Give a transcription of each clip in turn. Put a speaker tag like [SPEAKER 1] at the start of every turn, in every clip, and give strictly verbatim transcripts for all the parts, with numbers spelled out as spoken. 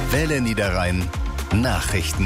[SPEAKER 1] Welle Niederrhein Nachrichten.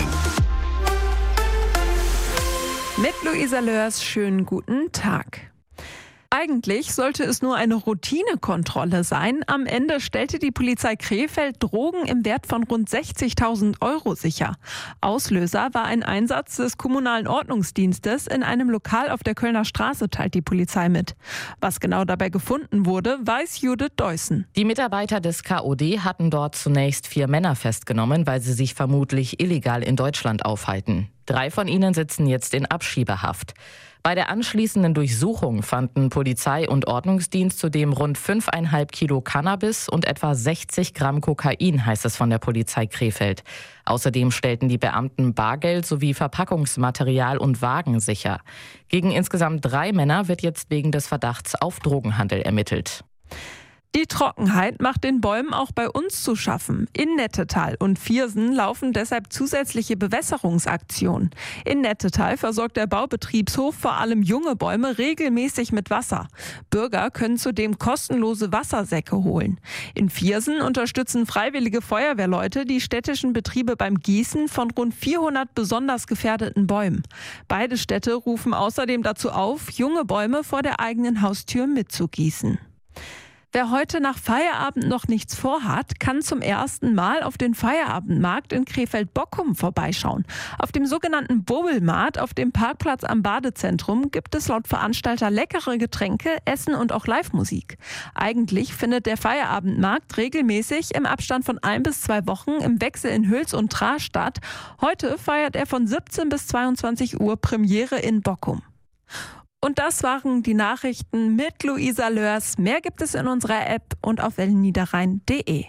[SPEAKER 2] Mit Luisa Löhrs, schönen guten Tag. Eigentlich sollte es nur eine Routinekontrolle sein. Am Ende stellte die Polizei Krefeld Drogen im Wert von rund sechzigtausend Euro sicher. Auslöser war ein Einsatz des kommunalen Ordnungsdienstes in einem Lokal auf der Kölner Straße, teilt die Polizei mit. Was genau dabei gefunden wurde, weiß Judith Deussen.
[SPEAKER 3] Die Mitarbeiter des K O D hatten dort zunächst vier Männer festgenommen, weil sie sich vermutlich illegal in Deutschland aufhalten. Drei von ihnen sitzen jetzt in Abschiebehaft. Bei der anschließenden Durchsuchung fanden Polizei und Ordnungsdienst zudem rund fünfeinhalb Kilo Cannabis und etwa sechzig Gramm Kokain, heißt es von der Polizei Krefeld. Außerdem stellten die Beamten Bargeld sowie Verpackungsmaterial und Wagen sicher. Gegen insgesamt drei Männer wird jetzt wegen des Verdachts auf Drogenhandel ermittelt.
[SPEAKER 2] Die Trockenheit macht den Bäumen auch bei uns zu schaffen. In Nettetal und Viersen laufen deshalb zusätzliche Bewässerungsaktionen. In Nettetal versorgt der Baubetriebshof vor allem junge Bäume regelmäßig mit Wasser. Bürger können zudem kostenlose Wassersäcke holen. In Viersen unterstützen freiwillige Feuerwehrleute die städtischen Betriebe beim Gießen von rund vierhundert besonders gefährdeten Bäumen. Beide Städte rufen außerdem dazu auf, junge Bäume vor der eigenen Haustür mitzugießen. Wer heute nach Feierabend noch nichts vorhat, kann zum ersten Mal auf den Feierabendmarkt in Krefeld-Bockum vorbeischauen. Auf dem sogenannten Bubbelmarkt auf dem Parkplatz am Badezentrum gibt es laut Veranstalter leckere Getränke, Essen und auch Live-Musik. Eigentlich findet der Feierabendmarkt regelmäßig im Abstand von ein bis zwei Wochen im Wechsel in Hüls und Traar statt. Heute feiert er von siebzehn bis zweiundzwanzig Uhr Premiere in Bockum. Und das waren die Nachrichten mit Luisa Löhrs. Mehr gibt es in unserer App und auf wellenniederrhein punkt de.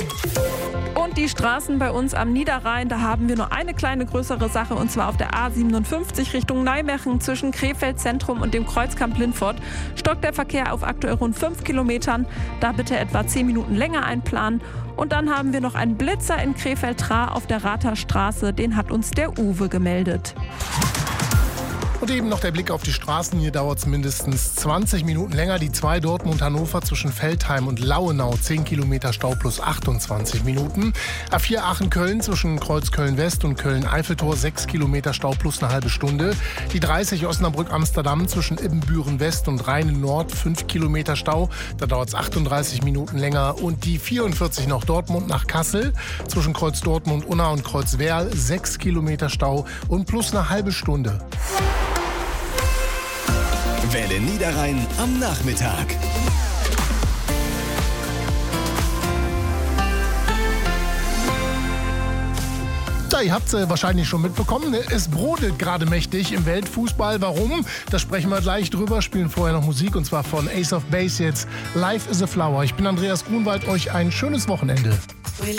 [SPEAKER 2] Und die Straßen bei uns am Niederrhein, da haben wir nur eine kleine größere Sache, und zwar auf der A siebenundfünfzig Richtung Nijmegen zwischen Krefeld Zentrum und dem Kreuzkamp Lindfort stockt der Verkehr auf aktuell rund fünf Kilometern. Da bitte etwa zehn Minuten länger einplanen. Und dann haben wir noch einen Blitzer in Krefeld-Traar auf der Ratherstraße, den hat uns der Uwe gemeldet.
[SPEAKER 4] Und eben noch der Blick auf die Straßen. Hier dauert es mindestens zwanzig Minuten länger. Die zwei Dortmund-Hannover zwischen Veltheim und Lauenau, zehn Kilometer Stau plus achtundzwanzig Minuten. A vier Aachen-Köln zwischen Kreuz Köln-West und Köln-Eiffeltor, sechs Kilometer Stau plus eine halbe Stunde. Die dreißig Osnabrück-Amsterdam zwischen Ibbenbüren-West und Rheine-Nord, fünf Kilometer Stau. Da dauert es achtunddreißig Minuten länger. Und die vierundvierzig noch Dortmund nach Kassel zwischen Kreuz Dortmund-Unna und Kreuz Werl, sechs Kilometer Stau und plus eine halbe Stunde.
[SPEAKER 1] Welle Niederrhein am Nachmittag.
[SPEAKER 4] Ja, ihr habt es wahrscheinlich schon mitbekommen. Es brodelt gerade mächtig im Weltfußball. Warum? Da sprechen wir gleich drüber. Spielen vorher noch Musik, und zwar von Ace of Base jetzt. Life is a Flower. Ich bin Andreas Grunwald. Euch ein schönes Wochenende.